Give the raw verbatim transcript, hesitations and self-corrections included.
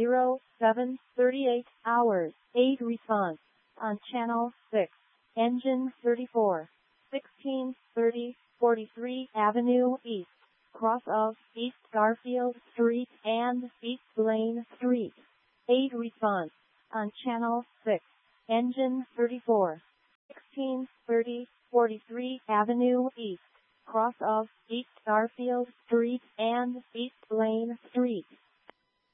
zero seven thirty-eight hours. eight response on channel six. Engine thirty-four. sixteen thirty forty-three Avenue East, cross of East Garfield Street and East Blaine Street. eight response on channel six. Engine thirty-four. sixteen thirty forty-three Avenue East, cross of East Garfield Street and East Blaine Street.